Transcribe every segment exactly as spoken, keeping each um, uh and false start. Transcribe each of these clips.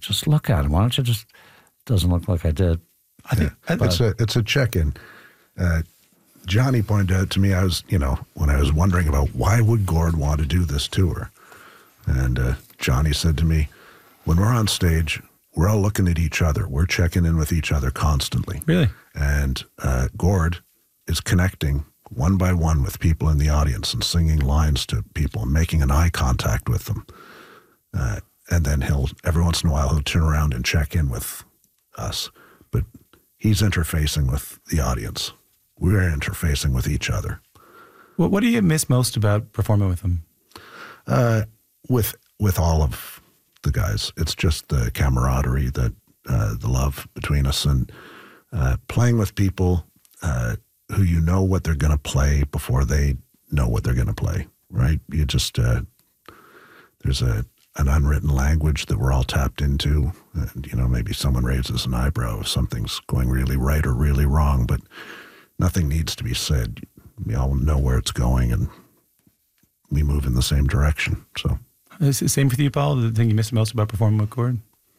just look at him. Why don't you just, doesn't look like I did. I think yeah. it's a it's a check-in. Uh, Johnny pointed out to me, I was, you know, when I was wondering about why would Gord want to do this tour? And uh, Johnny said to me, when we're on stage, we're all looking at each other. We're checking in with each other constantly. Really? And uh, Gord is connecting one by one with people in the audience and singing lines to people and making an eye contact with them. Uh, and then he'll, every once in a while, he'll turn around and check in with us. But he's interfacing with the audience. We're interfacing with each other. Well, what do you miss most about performing with him? Uh, with with all of the guys, it's just the camaraderie, that uh, the love between us, and uh, playing with people uh, who you know what they're going to play before they know what they're going to play. Right? You just uh, there's a an unwritten language that we're all tapped into, and you know maybe someone raises an eyebrow if something's going really right or really wrong, but nothing needs to be said. We all know where it's going, and we move in the same direction. So, is it the same for you, Paul? The thing you miss most about performing with Gord?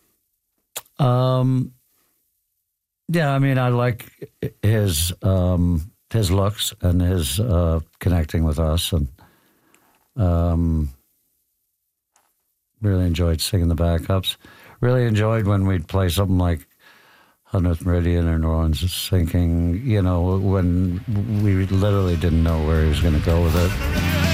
Um, yeah, I mean, I like his um, his looks and his uh, connecting with us, and um, really enjoyed singing the backups. Really enjoyed when we'd play something like hundredth Meridian or New Orleans is Sinking, you know, when we literally didn't know where he was going to go with it.